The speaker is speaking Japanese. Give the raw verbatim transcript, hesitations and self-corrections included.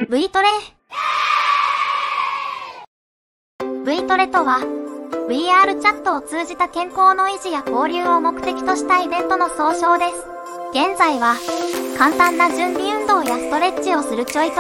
V トレ。V トレとは、ブイアール チャットを通じた健康の維持や交流を目的としたイベントの総称です。現在は、簡単な準備運動やストレッチをするちょいトレ